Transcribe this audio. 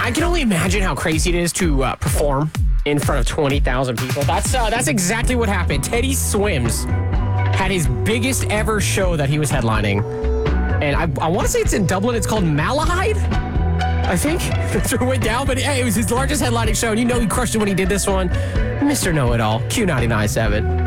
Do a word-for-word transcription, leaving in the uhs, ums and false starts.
I can only imagine how crazy it is to uh, perform in front of twenty thousand people. That's uh, that's exactly what happened. Teddy Swims had his biggest ever show that he was headlining. And I, I want to say it's in Dublin. It's called Malahide, I think. That's where it went down. But hey, it was his largest headlining show. And you know he crushed it when he did this one. Mister Know-It-All, Q ninety-nine point seven.